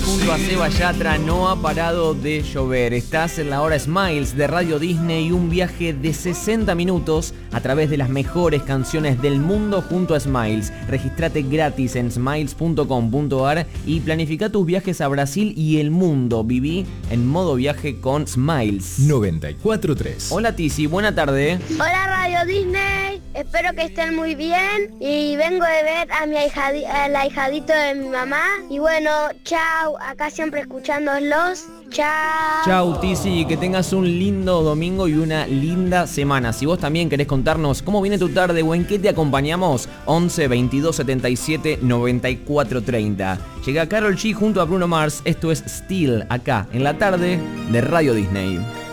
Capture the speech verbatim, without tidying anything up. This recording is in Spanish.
junto a Seba Yatra, no ha parado de llover. Estás en la hora Smiles de Radio Disney, un viaje de sesenta minutos a través de las mejores canciones del mundo junto a Smiles. Regístrate gratis en smiles punto com punto a r y planifica tus viajes a Brasil y el mundo. Viví en modo viaje con Smiles. noventa y cuatro punto tres. Hola Tizi, buena tarde. Hola Radio Disney, espero que estén muy bien y vengo de ver a mi ahijadi- al ahijadito de mi mamá y bueno, chao, acá siempre escuchándolos, chao. Chau Tizi, que tengas un lindo domingo y una linda semana. Si vos también querés contarnos cómo viene tu tarde o en qué te acompañamos, once veintidós setenta y siete noventa y cuatro treinta. Llega Karol G junto a Bruno Mars, esto es Still, acá en la tarde de Radio Disney.